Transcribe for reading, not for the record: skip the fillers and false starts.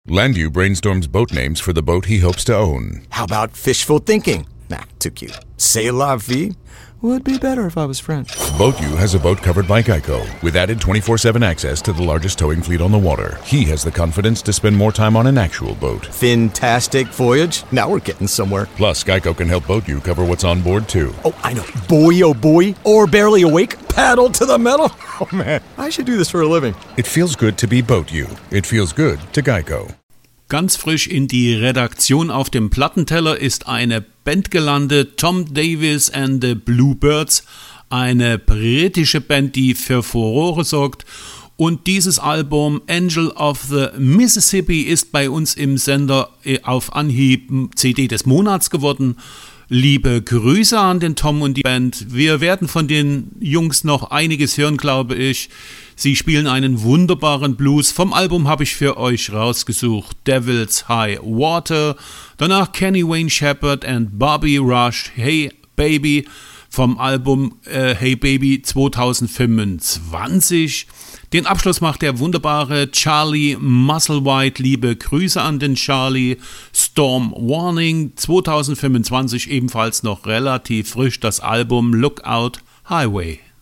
Landu brainstorms boat names for the boat he hopes to own. How about fishful thinking? Nah, too cute. C'est la vie? Would be better if I was French. BoatU has a boat covered by Geico, with added 24/7 access to the largest towing fleet on the water. He has the confidence to spend more time on an actual boat. Fantastic voyage. Now we're getting somewhere. Plus, Geico can help BoatU cover what's on board, too. Oh, I know. Boy, oh boy. Or barely awake. Paddle to the metal. Oh, man. I should do this for a living. It feels good to be BoatU. It feels good to Geico. Ganz frisch in die Redaktion auf dem Plattenteller ist eine Band gelandet, Tom Davis and the Bluebirds, eine britische Band, die für Furore sorgt. Und dieses Album Angel of the Mississippi ist bei uns im Sender auf Anhieb CD des Monats geworden. Liebe Grüße an den Tom und die Band. Wir werden von den Jungs noch einiges hören, glaube ich. Sie spielen einen wunderbaren Blues. Vom Album habe ich für euch rausgesucht Devil's High Water. Danach Kenny Wayne Shepherd and Bobby Rush, Hey Baby. Vom Album Hey Baby 2025. Den Abschluss macht der wunderbare Charlie Musselwhite. Liebe Grüße an den Charlie. Storm Warning 2025, ebenfalls noch relativ frisch, das Album Lookout Highway.